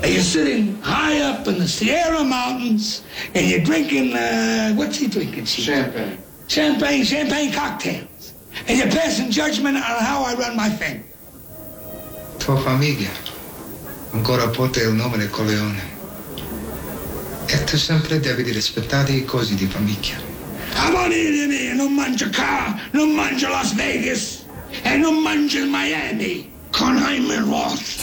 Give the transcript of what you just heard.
And you're sitting high up in the Sierra Mountains, and you're drinking, what's he drinking? Champagne cocktails. And you're passing judgment on how I run my family. Tua famiglia ancora porta il nome del Corleone. E tu sempre devi rispettare i cosi di famiglia. A morire di me, non mangio non mangio Las Vegas e non mangio il Miami con Hyman Roth.